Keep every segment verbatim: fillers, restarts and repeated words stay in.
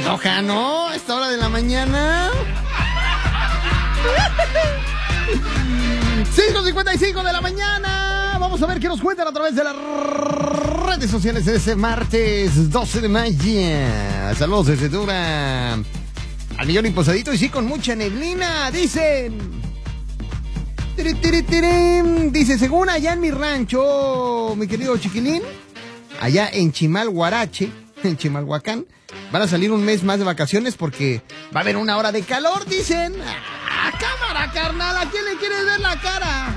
antoja, ¿no? A esta hora de la mañana. cinco cincuenta y cinco de la mañana. Vamos a ver qué nos cuentan a través de las redes sociales de ese martes doce de mayo. Saludos desde Dura. Al millón y posadito y sí con mucha neblina. Dicen... Tiri, tiri, tiri. Dice, según allá en mi rancho, mi querido chiquilín, allá en Chimalhuarache, en Chimalhuacán, van a salir un mes más de vacaciones porque va a haber una hora de calor, dicen. ¡Ah, cámara, carnal! ¿A quién le quieres ver la cara?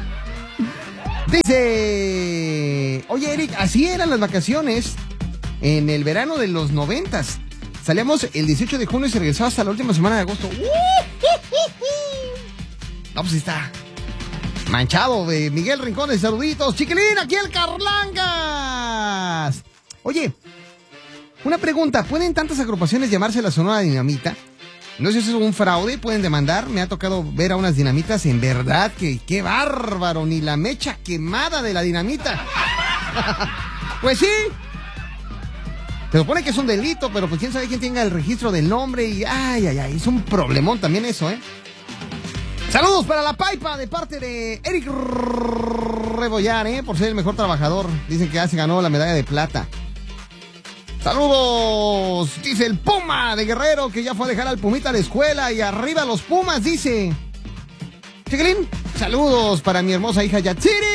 Dice, oye, Eric, así eran las vacaciones en el verano de los noventas. Salíamos el dieciocho de junio y se regresaba hasta la última semana de agosto. ¡Uh, uh, uh, uh! No, pues está manchado de Miguel Rincón. Saluditos, chiquilín, aquí el Carlangas. Oye, una pregunta, ¿pueden tantas agrupaciones llamarse la Sonora Dinamita? No sé si eso es un fraude, pueden demandar. Me ha tocado ver a unas dinamitas, en verdad que qué bárbaro, ni la mecha quemada de la dinamita. Pues sí. Se supone que es un delito, pero pues quién sabe quién tenga el registro del nombre y ay, ay, ay, es un problemón también eso, ¿eh? Saludos para la Paipa de parte de Eric Rebollar, ¿eh? Por ser el mejor trabajador. Dicen que ya se ganó la medalla de plata. Saludos, dice el Puma de Guerrero, que ya fue a dejar al Pumita a la escuela y arriba los Pumas, dice. Chiquilín, saludos para mi hermosa hija Yatsiri.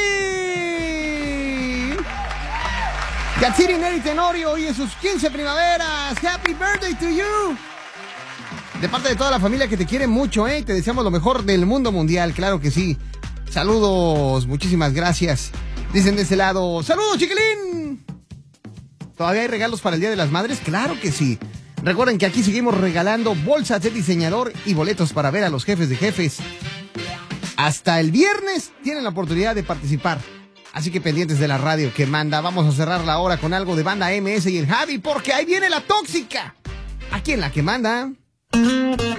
Yatsiri Neri Tenorio, hoy en sus quince primaveras. Happy birthday to you. De parte de toda la familia que te quiere mucho, ¿eh? Te deseamos lo mejor del mundo mundial, claro que sí. Saludos, muchísimas gracias. Dicen de ese lado, saludos, chiquilín. ¿Todavía hay regalos para el Día de las Madres? Claro que sí. Recuerden que aquí seguimos regalando bolsas de diseñador y boletos para ver a los jefes de jefes. Hasta el viernes tienen la oportunidad de participar. Así que pendientes de la radio que manda. Vamos a cerrar la hora con algo de Banda M S y el Javi, porque ahí viene la tóxica. Aquí en la que manda...